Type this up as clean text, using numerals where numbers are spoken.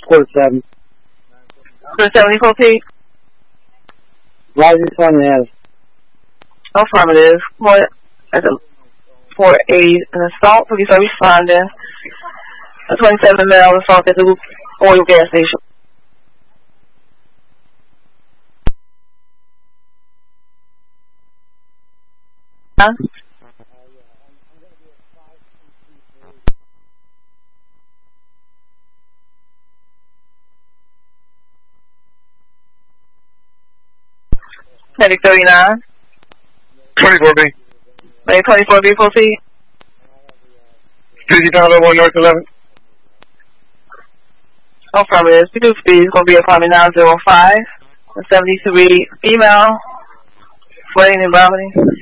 quarter 7. Quarter 74 Pete. Rising Sun Ave. Affirmative. For an assault, police are responding. A 27 male assault at the oil gas station. Huh? Medic 39. 24B. Medic 24B, proceed. 50 pound over North 11. Affirmative. Speed is going to be apartment 905. 73 female. Flaying and vomiting.